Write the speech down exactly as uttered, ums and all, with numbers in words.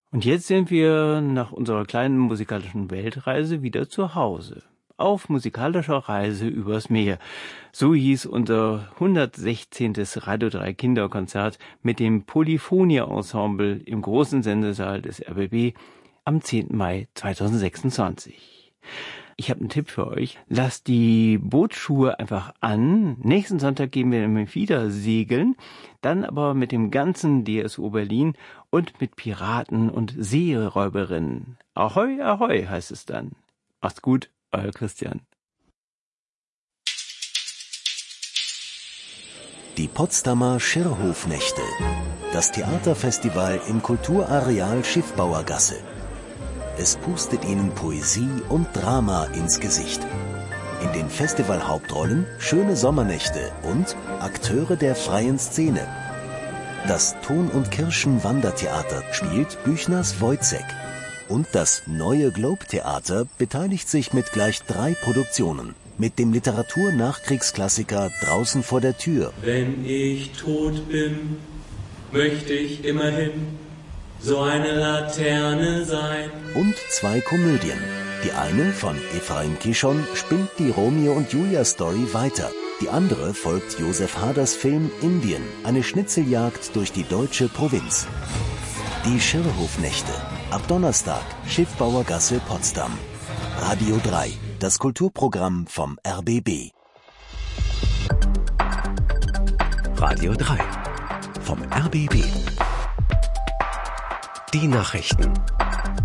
Und jetzt sind wir nach unserer kleinen musikalischen Weltreise wieder zu Hause. Auf musikalischer Reise übers Meer. So hieß unser hundertsechzehnten. Radio drei Kinderkonzert mit dem Polyphonia Ensemble im großen Sendesaal des R B B am zehnten Mai zweitausendsechsundzwanzig. Ich habe einen Tipp für euch. Lasst die Bootsschuhe einfach an. Nächsten Sonntag gehen wir nämlich wieder segeln. Dann aber mit dem ganzen D S O Berlin und mit Piraten und Seeräuberinnen. Ahoi, ahoi heißt es dann. Macht's gut, euer Christian. Die Potsdamer Schirrhofnächte. Das Theaterfestival im Kulturareal Schiffbauergasse. Es pustet ihnen Poesie und Drama ins Gesicht. In den Festivalhauptrollen schöne Sommernächte und Akteure der freien Szene. Das Ton- und Kirschen-Wandertheater spielt Büchners Wojzeck. Und das Neue Globe-Theater beteiligt sich mit gleich drei Produktionen. Mit dem Literatur-Nachkriegsklassiker Draußen vor der Tür. Wenn ich tot bin, möchte ich immerhin so eine Laterne sein. Und zwei Komödien. Die eine von Ephraim Kishon spinnt die Romeo und Julia Story weiter. Die andere folgt Josef Haders Film Indien, eine Schnitzeljagd durch die deutsche Provinz. Die Schirrhofnächte. Ab Donnerstag, Schiffbauergasse Potsdam. Radio drei, das Kulturprogramm vom R B B. Radio drei vom R B B. Die Nachrichten.